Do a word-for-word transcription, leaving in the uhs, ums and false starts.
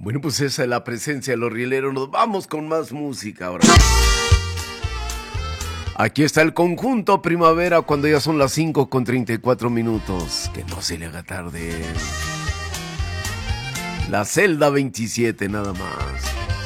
Bueno, pues esa es la presencia de los rieleros. Nos vamos con más música ahora. Aquí está el conjunto Primavera cuando ya son las cinco con treinta y cuatro minutos. Que no se le haga tarde. La celda veintisiete nada más.